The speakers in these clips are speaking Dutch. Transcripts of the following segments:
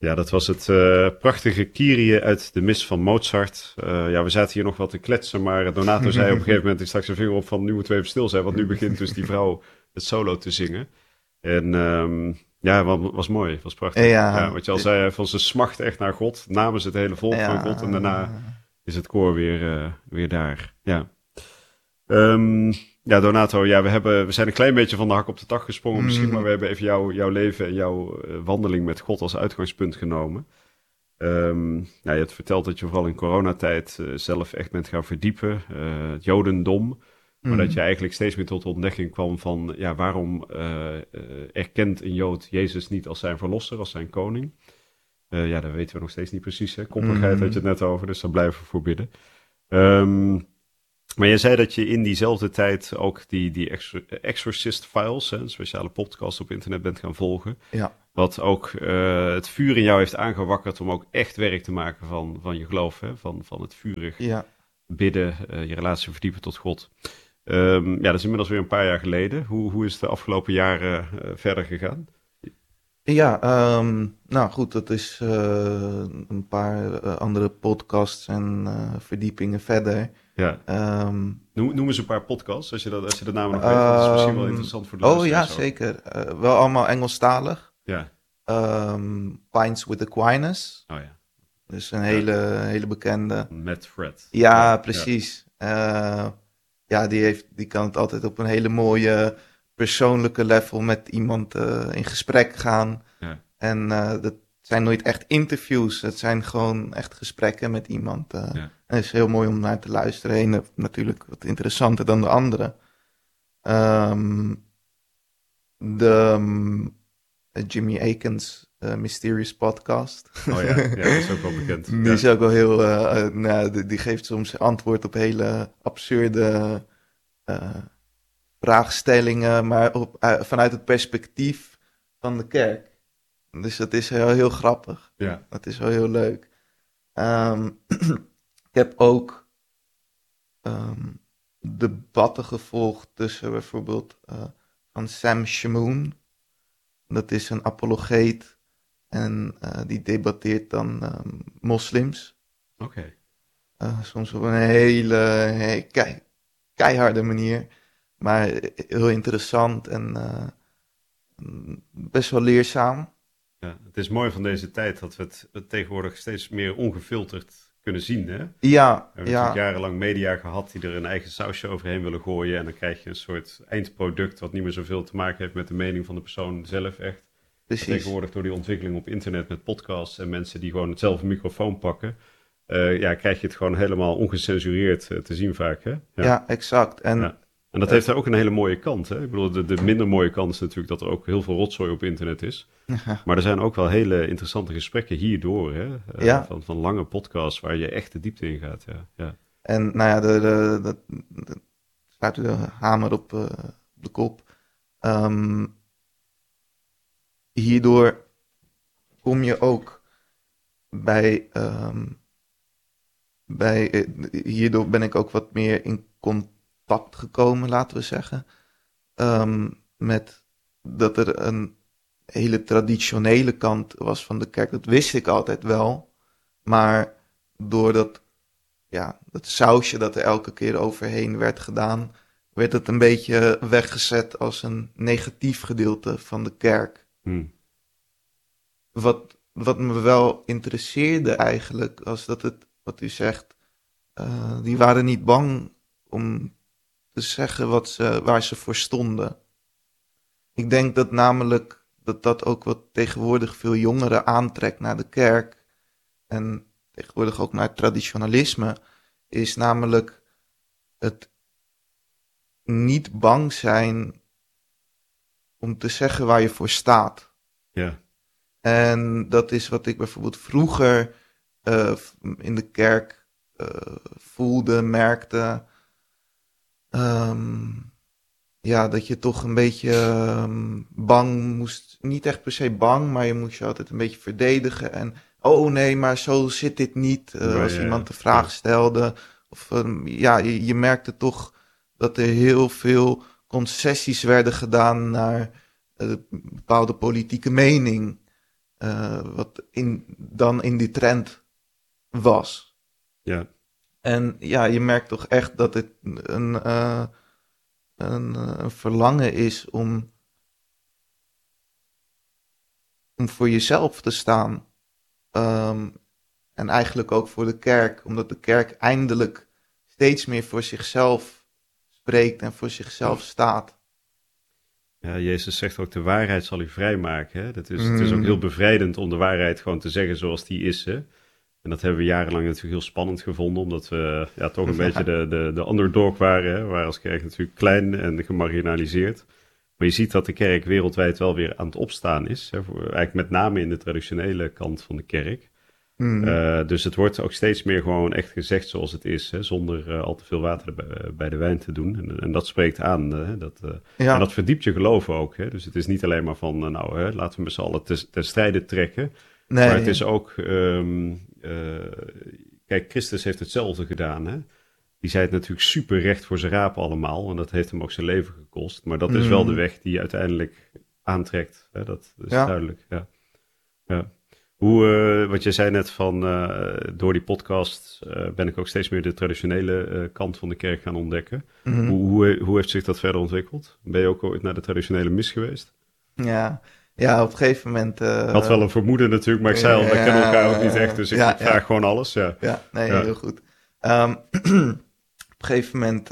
Ja, dat was het prachtige Kyrie uit de mis van Mozart. We zaten hier nog wat te kletsen, maar Donato zei op een gegeven moment, ik stak zijn vinger op van, nu moeten we even stil zijn, want nu begint dus die vrouw het solo te zingen. En was mooi, was prachtig. Ja, wat je al zei, van ze smacht echt naar God, namens het hele volk van God, en daarna is het koor weer daar. Ja. Donato, we zijn een klein beetje van de hak op de tak gesprongen misschien, maar we hebben even jouw leven en jouw wandeling met God als uitgangspunt genomen. Je hebt verteld dat je vooral in coronatijd zelf echt bent gaan verdiepen, het Jodendom, maar dat je eigenlijk steeds meer tot de ontdekking kwam van, waarom erkent een Jood Jezus niet als zijn verlosser, als zijn koning? Dat weten we nog steeds niet precies, hè? Koppigheid had je het net over, dus daar blijven we voor bidden. Maar je zei dat je in diezelfde tijd ook die Exorcist Files, een speciale podcast op internet, bent gaan volgen. Ja. Wat ook het vuur in jou heeft aangewakkerd om ook echt werk te maken van je geloof. Hè? Van het vurig bidden, je relatie verdiepen tot God. Dat is inmiddels weer een paar jaar geleden. Hoe is het de afgelopen jaren verder gegaan? Ja, goed, dat is een paar andere podcasts en verdiepingen verder. Ja. Noem eens een paar podcasts, als je de namen nog weet. Dat is misschien wel interessant voor de luisteraars. Oh ja, zeker. Wel allemaal Engelstalig. Ja. Pints with Aquinas. Oh ja. Dus een hele bekende. Met Fred. Ja, precies. Die kan het altijd op een hele mooie persoonlijke level met iemand in gesprek gaan. Ja. En dat zijn nooit echt interviews. Het zijn gewoon echt gesprekken met iemand. En het is heel mooi om naar te luisteren. Eén natuurlijk wat interessanter dan de andere. Jimmy Akins Mysterious Podcast. Oh ja, dat is ook wel bekend. Die is ook wel heel... die geeft soms antwoord op hele absurde vraagstellingen, maar vanuit het perspectief van de kerk. Dus dat is heel grappig. Ja. Dat is wel heel leuk. Ik heb ook debatten gevolgd tussen bijvoorbeeld van Sam Shamoun. Dat is een apologeet en die debatteert dan moslims. Oké. Soms op een hele keiharde manier, maar heel interessant en best wel leerzaam. Ja, het is mooi van deze tijd dat we het tegenwoordig steeds meer ongefilterd kunnen zien, hè? Ja. We hebben natuurlijk jarenlang media gehad die er een eigen sausje overheen willen gooien en dan krijg je een soort eindproduct wat niet meer zoveel te maken heeft met de mening van de persoon zelf echt. Precies. Tegenwoordig door die ontwikkeling op internet met podcasts en mensen die gewoon hetzelfde microfoon pakken, krijg je het gewoon helemaal ongecensureerd te zien vaak, hè? Ja, exact. En dat heeft ook een hele mooie kant, hè? Ik bedoel, de minder mooie kant is natuurlijk dat er ook heel veel rotzooi op internet is. Maar er zijn ook wel hele interessante gesprekken hierdoor, hè? Van lange podcasts waar je echt de diepte in gaat, ja. En dat slaat de hamer op de kop. Hierdoor kom je ook hierdoor ben ik ook wat meer in contact gekomen, laten we zeggen, met dat er een hele traditionele kant was van de kerk. Dat wist ik altijd wel, maar door dat sausje dat er elke keer overheen werd gedaan, werd het een beetje weggezet als een negatief gedeelte van de kerk. Wat me wel interesseerde eigenlijk, was dat het, wat u zegt, die waren niet bang om te zeggen waar ze voor stonden. Ik denk dat namelijk dat ook wat tegenwoordig veel jongeren aantrekt naar de kerk en tegenwoordig ook naar het traditionalisme, is namelijk het niet bang zijn om te zeggen waar je voor staat. Ja. En dat is wat ik bijvoorbeeld vroeger in de kerk voelde, merkte. Dat je toch een beetje bang moest. Niet echt per se bang, maar je moest je altijd een beetje verdedigen. En oh nee, maar zo zit dit niet. Als iemand de vraag stelde. Of je merkte toch dat er heel veel concessies werden gedaan naar een bepaalde politieke mening. wat dan in die trend was. Ja. En ja, je merkt toch echt dat het een verlangen is om voor jezelf te staan. En eigenlijk ook voor de kerk, omdat de kerk eindelijk steeds meer voor zichzelf spreekt en voor zichzelf staat. Ja, Jezus zegt ook, de waarheid zal u vrijmaken. Hè? Het is ook heel bevrijdend om de waarheid gewoon te zeggen zoals die is. Hè? En dat hebben we jarenlang natuurlijk heel spannend gevonden, omdat we toch een beetje de underdog waren. Hè? We waren als kerk natuurlijk klein en gemarginaliseerd. Maar je ziet dat de kerk wereldwijd wel weer aan het opstaan is. Hè? Eigenlijk met name in de traditionele kant van de kerk. Dus het wordt ook steeds meer gewoon echt gezegd zoals het is, hè, zonder al te veel water bij de wijn te doen. En dat spreekt aan. En dat verdiept je geloof ook. Hè. Dus het is niet alleen maar van, laten we met z'n allen ten strijde trekken. Nee. Maar het is ook, kijk, Christus heeft hetzelfde gedaan. Hè. Die zei het natuurlijk super recht voor zijn raap allemaal. En dat heeft hem ook zijn leven gekost. Maar dat is wel de weg die je uiteindelijk aantrekt. Hè. Dat is duidelijk, ja. Wat je zei net van, door die podcast ben ik ook steeds meer de traditionele kant van de kerk gaan ontdekken. Hoe heeft zich dat verder ontwikkeld? Ben je ook ooit naar de traditionele mis geweest? Ja, op een gegeven moment... Ik had wel een vermoeden natuurlijk, maar ik zei al, we kennen elkaar ook niet echt, dus ik vraag gewoon alles. Heel goed. Op een gegeven moment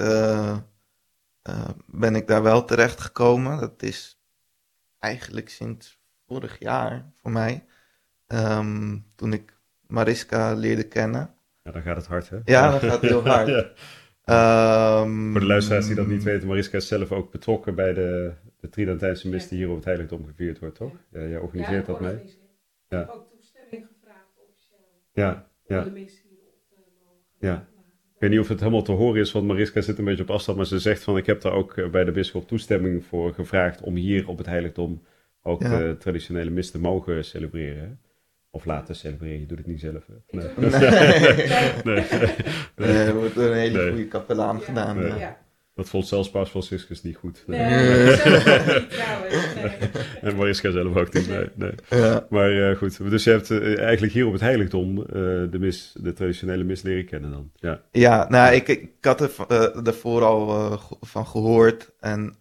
ben ik daar wel terecht gekomen. Dat is eigenlijk sinds vorig jaar voor mij. Toen ik Mariska leerde kennen. Ja, dan gaat het hard, hè? Ja, dan gaat het heel hard. Voor de luisteraars die dat niet weten, Mariska is zelf ook betrokken bij de Tridentijnse mis die hier op het heiligdom gevierd wordt, toch? Ja, jij organiseert dat mee? Ik heb ook toestemming gevraagd officieel. Ja. Om de mis hier op te mogen. Ja. Ik weet niet of het helemaal te horen is, want Mariska zit een beetje op afstand, maar ze zegt van, ik heb daar ook bij de bisschop toestemming voor gevraagd om hier op het heiligdom ook de traditionele mis te mogen celebreren. Hè? Of laten celebreren, je doet het niet zelf. Hè? Nee. Er wordt door een hele goede kapelaan gedaan. Nee. Ja. Dat vond zelfs Paus Franciscus niet goed. Nee, zelf ook niet trouwens. Nee. En Mariska zelf ook niet, nee. Ja. Maar goed, dus je hebt eigenlijk hier op het heiligdom de traditionele mis leren kennen dan. Ja, nou, ik had er daarvoor al van gehoord. En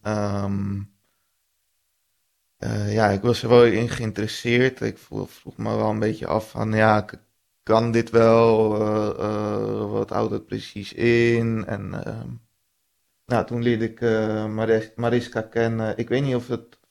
ik was er wel in geïnteresseerd. Ik vroeg me wel een beetje af van, kan dit wel? Wat houdt het precies in? En toen leerde ik Mariska kennen. Ik weet niet of het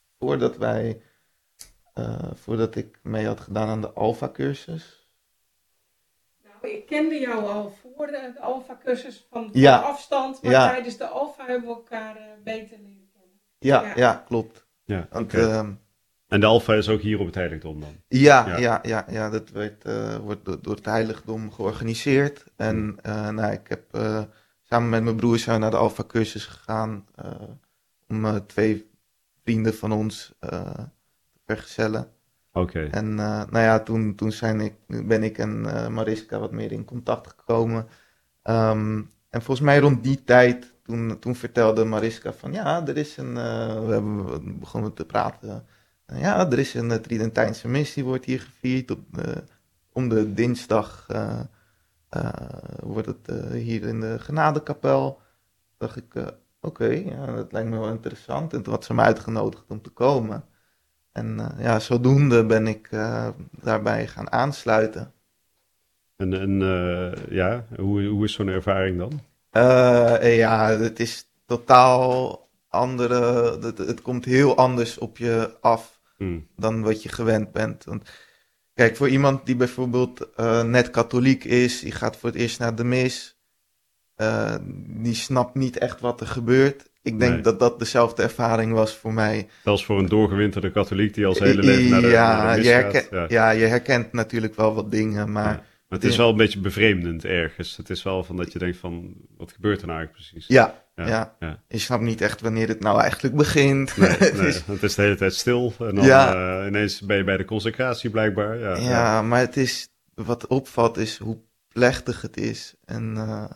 voordat ik mee had gedaan aan de Alpha-cursus. Nou, ik kende jou al voor de Alpha-cursus van afstand, maar tijdens de Alpha hebben we elkaar beter leren kennen. Ja, klopt. Ja, want, en de Alpha is ook hier op het heiligdom dan? Ja, dat wordt door het heiligdom georganiseerd. En ik heb samen met mijn broer zijn we naar de Alpha-cursus gegaan om 2 vrienden van ons te vergezellen. Oké. En toen ben ik en Mariska wat meer in contact gekomen. En volgens mij rond die tijd, toen vertelde Mariska van er is we begonnen te praten. Er is een Tridentijnse mis, die wordt hier gevierd. Om de dinsdag wordt het hier in de Genadekapel. Dacht ik, oké, dat lijkt me wel interessant. En toen had ze me uitgenodigd om te komen. En zodoende ben ik daarbij gaan aansluiten. En hoe is zo'n ervaring dan? Het is totaal andere... Het komt heel anders op je af dan wat je gewend bent. Want, kijk, voor iemand die bijvoorbeeld net katholiek is, die gaat voor het eerst naar de mis, die snapt niet echt wat er gebeurt. Ik denk dat dat dezelfde ervaring was voor mij. Zelfs voor een doorgewinterde katholiek die al zijn hele leven naar de mis gaat. Je herkent natuurlijk wel wat dingen, maar... Ja. Maar het is wel een beetje bevreemdend ergens. Het is wel van dat je denkt van, wat gebeurt er nou eigenlijk precies? Ja. Je snapt niet echt wanneer het nou eigenlijk begint. Nee, het is de hele tijd stil. En dan ineens ben je bij de consecratie blijkbaar. Ja, maar het is, wat opvalt is hoe plechtig het is. En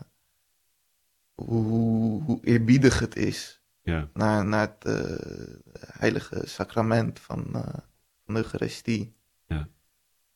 hoe eerbiedig het is. Ja. Naar het heilige sacrament van de Eucharistie. Ja.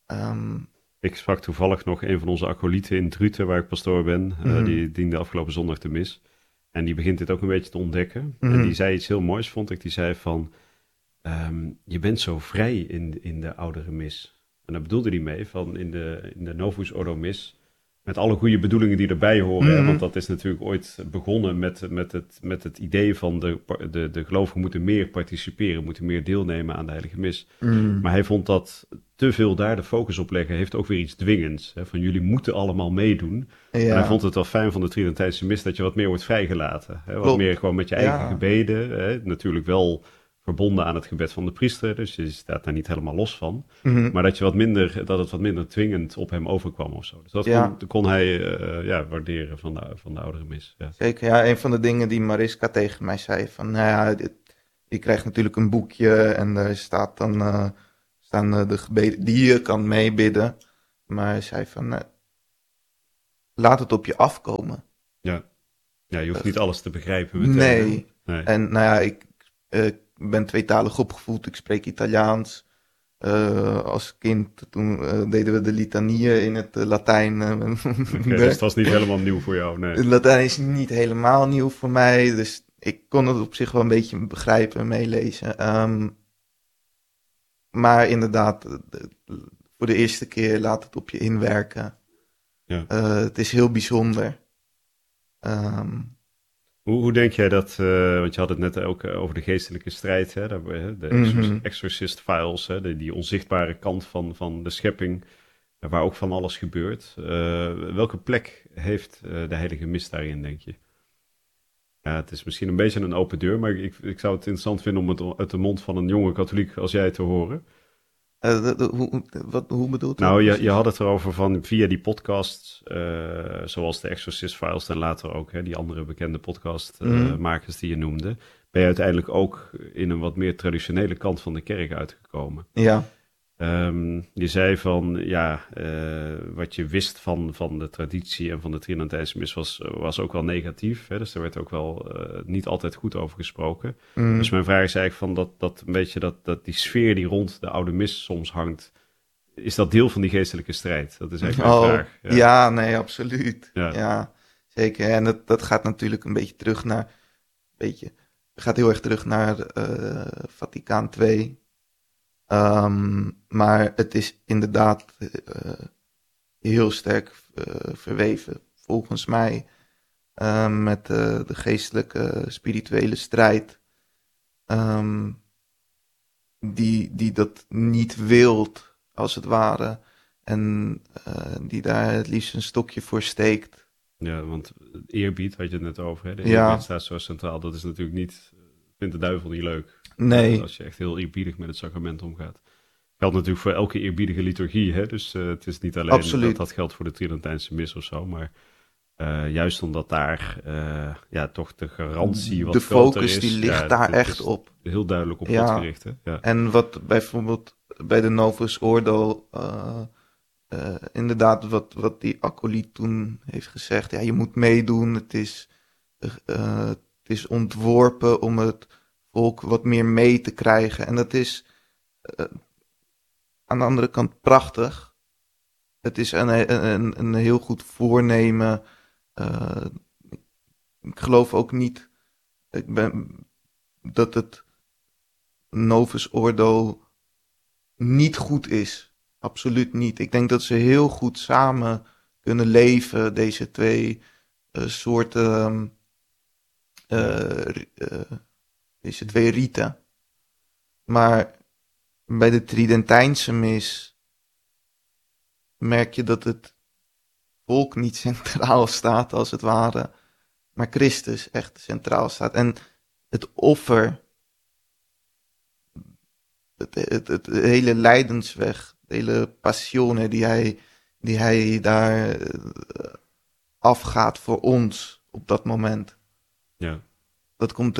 Ik sprak toevallig nog een van onze acolyten in Druten, waar ik pastoor ben. Die diende afgelopen zondag de mis. En die begint dit ook een beetje te ontdekken. En die zei iets heel moois, vond ik. Die zei van, je bent zo vrij in de oudere mis. En daar bedoelde hij mee, van in de Novus Ordo mis, met alle goede bedoelingen die erbij horen. Hè? Want dat is natuurlijk ooit begonnen met het idee van de gelovigen moeten meer participeren, moeten meer deelnemen aan de heilige mis. Maar hij vond dat te veel daar de focus op leggen heeft ook weer iets dwingends. Hè? Van jullie moeten allemaal meedoen. Ja. En hij vond het wel fijn van de Tridentijnse mis dat je wat meer wordt vrijgelaten. Hè? Wat meer gewoon met je eigen gebeden. Hè? Natuurlijk wel verbonden aan het gebed van de priester, dus je staat daar niet helemaal los van. Maar dat het wat minder dwingend op hem overkwam of zo. Dus dat kon hij waarderen van de oudere mis. Ja. Zeker, ja. Een van de dingen die Mariska tegen mij zei, van je krijgt natuurlijk een boekje en daar staan de gebeden die je kan meebidden. Maar hij zei van, laat het op je afkomen. Ja, je hoeft niet alles te begrijpen meteen. Nee. En ik ben tweetalig opgevoed, ik spreek Italiaans. Als kind, toen deden we de litanieën in het Latijn. Dus dat was niet helemaal nieuw voor jou, nee. Het Latijn is niet helemaal nieuw voor mij, dus ik kon het op zich wel een beetje begrijpen en meelezen. Maar inderdaad, voor de eerste keer laat het op je inwerken. Ja. Het is heel bijzonder. Hoe denk jij dat, want je had het net ook over de geestelijke strijd, hè, de exorcist files, hè, die onzichtbare kant van de schepping, waar ook van alles gebeurt. Welke plek heeft de heilige mis daarin, denk je? Ja, het is misschien een beetje een open deur, maar ik zou het interessant vinden om het uit de mond van een jonge katholiek als jij te horen. Hoe bedoelt u? Nou, je had het erover van via die podcasts, zoals de Exorcist Files en later ook die andere bekende podcastmakers die je noemde, ben je uiteindelijk ook in een wat meer traditionele kant van de kerk uitgekomen. Ja. Je zei van, wat je wist van de traditie en van de Tridentijnse mis was ook wel negatief. Hè? Dus er werd ook wel niet altijd goed over gesproken. Dus mijn vraag is eigenlijk van dat een beetje dat die sfeer die rond de oude mis soms hangt, is dat deel van die geestelijke strijd? Dat is eigenlijk mijn vraag. Ja, nee, absoluut. Ja, zeker. En dat gaat natuurlijk een beetje terug naar, gaat heel erg terug naar Vaticaan II. Maar het is inderdaad heel sterk verweven, volgens mij, met de geestelijke, spirituele strijd, die dat niet wilt, als het ware, en die daar het liefst een stokje voor steekt. Ja, want eerbied had je het net over, hè? De eerbied staat zo centraal, dat is natuurlijk niet, vindt de duivel niet leuk. Nee. Als je echt heel eerbiedig met het sacrament omgaat. Geldt natuurlijk voor elke eerbiedige liturgie, hè? Dus het is niet alleen dat geldt voor de Tridentijnse mis of zo, maar juist omdat daar toch de garantie wat groter is. De focus die ligt daar echt op. Heel duidelijk op God gericht, hè? Ja. En wat bijvoorbeeld bij de Novus Ordo, inderdaad wat die acolyt toen heeft gezegd, je moet meedoen, het is ontworpen om het volk wat meer mee te krijgen. En dat is aan de andere kant prachtig. Het is een heel goed voornemen. Ik geloof ook niet dat het Novus Ordo niet goed is. Absoluut niet. Ik denk dat ze heel goed samen kunnen leven, deze twee soorten deze twee riten. Maar bij de Tridentijnse mis merk je dat het volk niet centraal staat, als het ware, maar Christus echt centraal staat. En het offer, het hele lijdensweg, de hele passione die hij daar afgaat voor ons op dat moment. Ja. Dat komt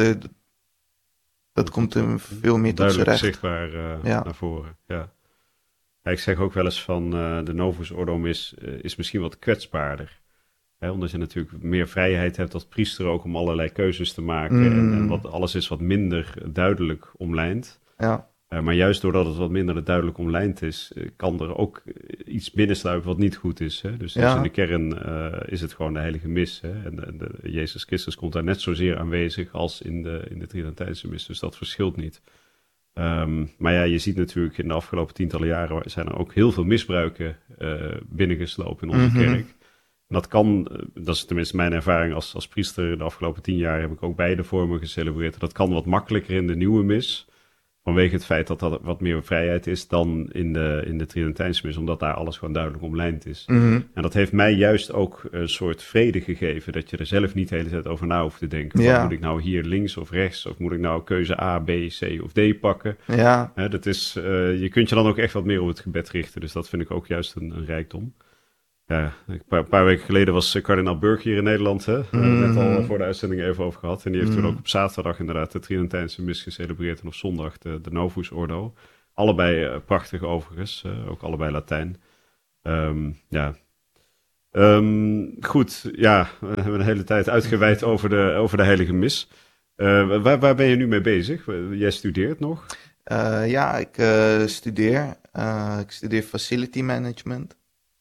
er veel meer tot z'n recht. Zichtbaar naar voren, ja. Ik zeg ook wel eens van de Novus Ordo is misschien wat kwetsbaarder. Hè, omdat je natuurlijk meer vrijheid hebt als priester ook om allerlei keuzes te maken. En alles is wat minder duidelijk omlijnd. Ja. Maar juist doordat het wat minder duidelijk omlijnd is, kan er ook iets binnensluipen wat niet goed is. Hè? Dus in de kern is het gewoon de heilige mis. Hè? En Jezus Christus komt daar net zozeer aanwezig als in de Tridentijnse mis. Dus dat verschilt niet. Maar ja, je ziet natuurlijk in de afgelopen tientallen jaren zijn er ook heel veel misbruiken binnengeslopen in onze kerk. En dat kan, dat is tenminste mijn ervaring als priester. De afgelopen 10 jaar heb ik ook beide vormen gecelebreerd. Dat kan wat makkelijker in de nieuwe mis. Vanwege het feit dat dat wat meer vrijheid is dan in de Tridentijnse mis. Omdat daar alles gewoon duidelijk omlijnd is. En dat heeft mij juist ook een soort vrede gegeven. Dat je er zelf niet de hele tijd over na hoeft te denken. Van, moet ik nou hier links of rechts? Of moet ik nou keuze A, B, C of D pakken? Ja. Dat is, je kunt je dan ook echt wat meer op het gebed richten. Dus dat vind ik ook juist een rijkdom. Ja, een paar weken geleden was kardinaal Burke hier in Nederland. Hè? Net al voor de uitzending even over gehad. En die heeft toen ook op zaterdag inderdaad de Tridentijnse mis gecelebreerd. En op zondag de Novus Ordo. Allebei prachtig overigens. Ook allebei Latijn. Goed, ja, we hebben een hele tijd uitgeweid over de heilige mis. Waar ben je nu mee bezig? Jij studeert nog? Ik studeer. Ik studeer facility management.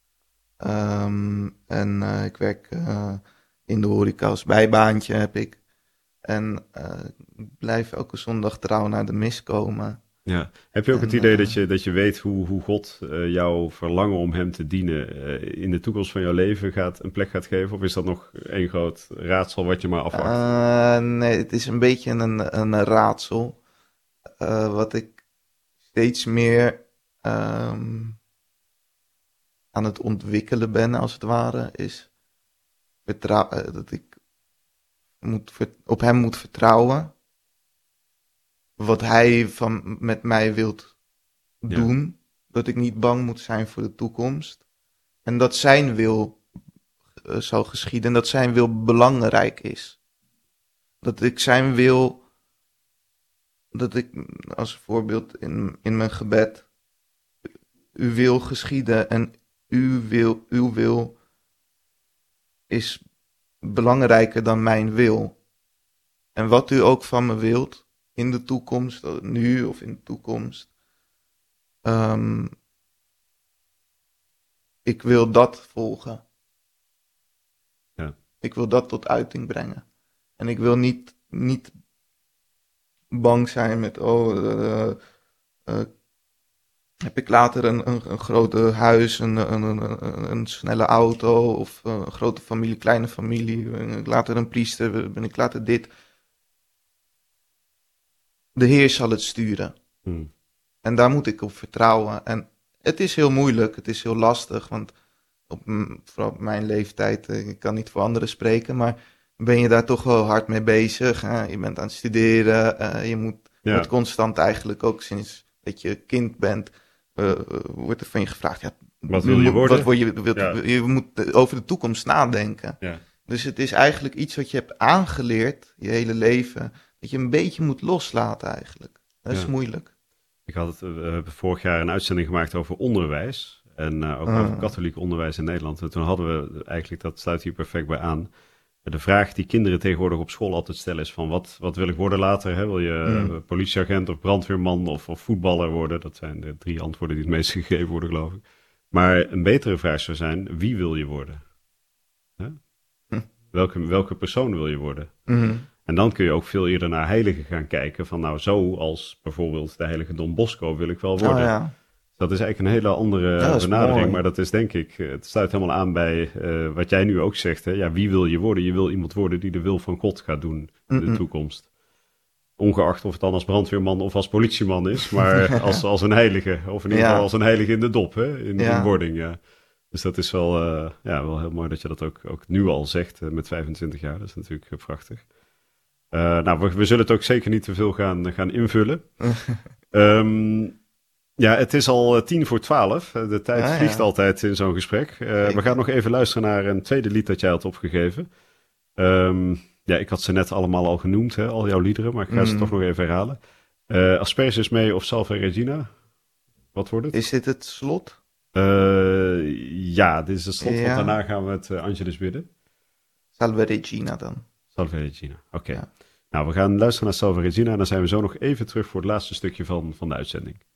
Ik werk in de horeca als bijbaantje heb ik. En ik blijf elke zondag trouw naar de mis komen. Ja. Heb je ook het idee dat je weet hoe God jouw verlangen om hem te dienen in de toekomst van jouw leven een plek gaat geven? Of is dat nog één groot raadsel wat je maar afwacht? Nee, het is een beetje een raadsel. Wat ik steeds meer aan het ontwikkelen ben, als het ware, is dat ik op hem moet vertrouwen. Wat hij met mij wilt doen. Dat ik niet bang moet zijn voor de toekomst. En dat zijn wil zal geschieden. En dat zijn wil belangrijk is. Dat ik zijn wil, dat ik als voorbeeld in mijn gebed, uw wil geschieden en uw wil is belangrijker dan mijn wil. En wat u ook van me wilt, in de toekomst, nu of in de toekomst, ik wil dat volgen. Ja. Ik wil dat tot uiting brengen. En ik wil niet bang zijn met, heb ik later een grote huis, een snelle auto of een grote familie, kleine familie, ben ik later een priester, ben ik later dit. De Heer zal het sturen. En daar moet ik op vertrouwen. En het is heel moeilijk, het is heel lastig, want vooral op mijn leeftijd, ik kan niet voor anderen spreken, maar ben je daar toch wel hard mee bezig. Je bent aan het studeren, je wordt constant eigenlijk ook sinds dat je kind bent, wordt er van je gevraagd, wat wil je worden? Je moet over de toekomst nadenken. Ja. Dus het is eigenlijk iets wat je hebt aangeleerd, je hele leven, dat je een beetje moet loslaten eigenlijk. Dat is moeilijk. We hebben vorig jaar een uitzending gemaakt over onderwijs. En ook over katholiek onderwijs in Nederland. En toen hadden we eigenlijk, dat sluit hier perfect bij aan. De vraag die kinderen tegenwoordig op school altijd stellen is van wat wil ik worden later? Hè? Wil je politieagent of brandweerman of voetballer worden? Dat zijn de 3 antwoorden die het meest gegeven worden, geloof ik. Maar een betere vraag zou zijn, wie wil je worden? Hè? Welke persoon wil je worden? En dan kun je ook veel eerder naar heiligen gaan kijken. Van nou, zo als bijvoorbeeld de heilige Don Bosco wil ik wel worden. Ja. Dat is eigenlijk een hele andere benadering. Mooi. Maar dat is denk ik, het sluit helemaal aan bij wat jij nu ook zegt. Hè? Ja, wie wil je worden? Je wil iemand worden die de wil van God gaat doen in de toekomst. Ongeacht of het dan als brandweerman of als politieman is. Maar als een heilige. Of in ieder geval als een heilige in de dop. Hè? In wording, ja. Dus dat is wel heel mooi dat je dat ook nu al zegt met 25 jaar. Dat is natuurlijk prachtig. We zullen het ook zeker niet te veel gaan invullen. Het is al 11:10. De tijd vliegt altijd in zo'n gesprek. We gaan nog even luisteren naar een tweede lied dat jij had opgegeven. Ik had ze net allemaal al genoemd, hè, al jouw liederen, maar ik ga ze toch nog even herhalen. Asperges mee of Salve Regina? Wat wordt het? Is dit het slot? Dit is het slot, want daarna gaan we het Angelus bidden. Salve Regina dan. Salve Regina, oké. Ja. Nou, we gaan luisteren naar Salve Regina en dan zijn we zo nog even terug voor het laatste stukje van de uitzending.